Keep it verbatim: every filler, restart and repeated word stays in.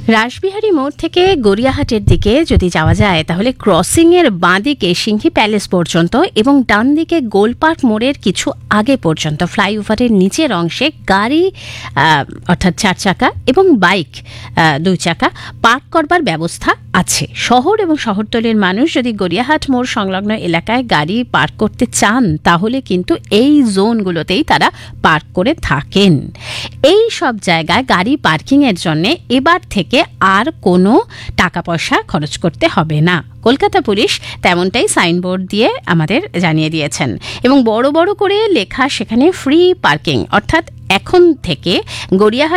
রাসবিহারী মোড় থেকে গড়িয়াহাটের দিকে যদি যাওয়া যায় তাহলে ক্রসিং এর বাঁ দিকে সিংহি প্যালেস পর্যন্ত এবং ডান দিকে গোলপার্ক মোড়ের কিছু আগে পর্যন্ত ফ্লাইওভারের নিচের অংশে গাড়ি অর্থাৎ চার চাকা এবং বাইক দুই চাকা পার্ক করবার ব্যবস্থা আছে। শহর এবং শহরতলির মানুষ যদি গড়িয়াহাট মোড় সংলগ্ন এলাকায় গাড়ি পার্ক করতে চান তাহলে কিন্তু এই জোনগুলোতেই তারা পার্ক করে থাকেন। এই সব জায়গায় গাড়ি পার্কিং এর জন্য এবার থেকে আর কোনো টাকা পয়সা খরচ করতে হবে না। কলকাতা পুলিশ তেমনটাই সাইনবোর্ড দিয়ে আমাদের জানিয়ে দিয়েছেন এবং বড় বড় করে লেখা সেখানে ফ্রি পার্কিং, অর্থাৎ এখন থেকে গড়িয়াহাট